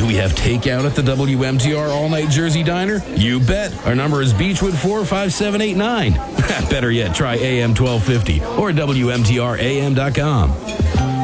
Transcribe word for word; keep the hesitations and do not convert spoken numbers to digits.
Do we have takeout at the W M T R All Night Jersey Diner? You bet. Our number is Beechwood four five seven eight nine. Better yet, try A M twelve fifty or W M T R A M dot com.